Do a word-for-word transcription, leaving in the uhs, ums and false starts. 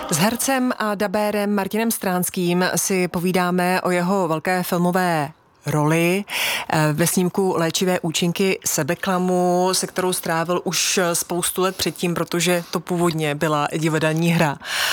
S hercem a dabérem Martinem Stránským si povídáme o jeho velké filmové roli ve snímku Léčivé účinky sebeklamu, se kterou strávil už spoustu let předtím, protože to původně byla divadelní hra.